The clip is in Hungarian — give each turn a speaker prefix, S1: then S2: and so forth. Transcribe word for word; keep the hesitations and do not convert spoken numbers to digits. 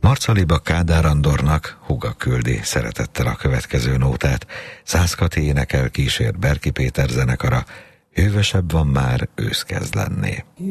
S1: Marcaliba Kádár Andornak húga küldi szeretettel a következő nótát. Szász Kati énekel, kísért Berki Péter zenekara. Hűvösebb van már, ősz kezd lenni.